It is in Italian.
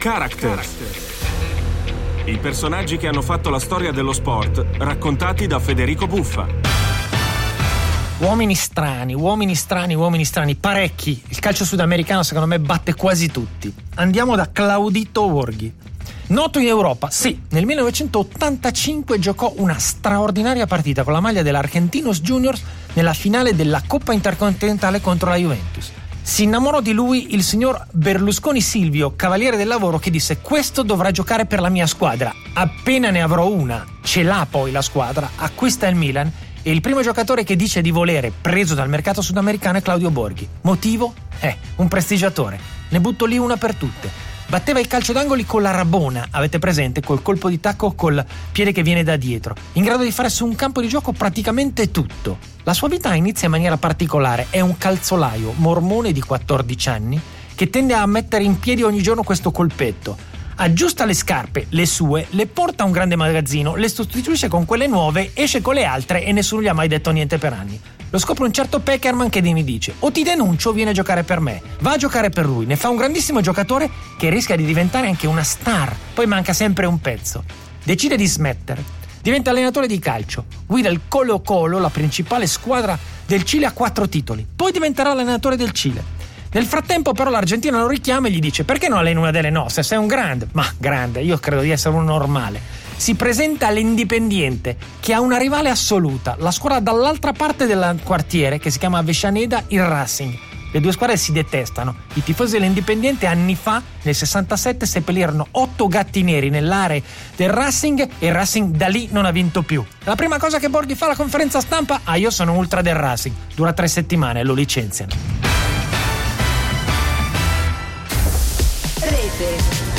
Characters. I personaggi che hanno fatto la storia dello sport, raccontati da Federico Buffa. Uomini strani, parecchi. Il calcio sudamericano secondo me batte quasi tutti. Andiamo da Claudito Borghi. Noto in Europa, sì, nel 1985 giocò una straordinaria partita con la maglia dell'Argentinos Juniors nella finale della Coppa Intercontinentale contro la Juventus. Si innamorò di lui il signor Berlusconi Silvio, cavaliere del lavoro, che disse: questo dovrà giocare per la mia squadra. Appena ne avrò una, ce l'ha poi la squadra, acquista il Milan e il primo giocatore che dice di volere, preso dal mercato sudamericano, è Claudio Borghi. Motivo? Un prestigiatore. Ne butto lì una per tutte. Batteva il calcio d'angoli con la rabona, avete presente? Col colpo di tacco col piede che viene da dietro, in grado di fare su un campo di gioco praticamente tutto. La sua vita inizia in maniera particolare, è un calzolaio mormone di 14 anni che tende a mettere in piedi ogni giorno questo colpetto. Aggiusta le scarpe, le sue, le porta a un grande magazzino, le sostituisce con quelle nuove, esce con le altre e nessuno gli ha mai detto niente per anni. Lo scopre un certo Peckerman che gli dice: o ti denuncio o vieni a giocare per me. Va a giocare per lui, ne fa un grandissimo giocatore che rischia di diventare anche una star, poi manca sempre un pezzo. Decide di smettere, diventa allenatore di calcio, guida il Colo-Colo, la principale squadra del Cile, a 4 titoli, poi diventerà allenatore del Cile. Nel frattempo però l'Argentina lo richiama e gli dice: perché non alleni una delle nostre? Sei un grande. Ma grande, io credo di essere un normale. Si presenta all'Indipendiente, che ha una rivale assoluta, la squadra dall'altra parte del quartiere, che si chiama Avellaneda, il Racing. Le due squadre si detestano. I tifosi dell'Indipendiente anni fa, nel 67, seppellirono 8 gatti neri nell'area del Racing e il Racing da lì non ha vinto più. La prima cosa che Borghi fa alla conferenza stampa: io sono ultra del Racing. Dura 3 settimane e lo licenziano. Rete.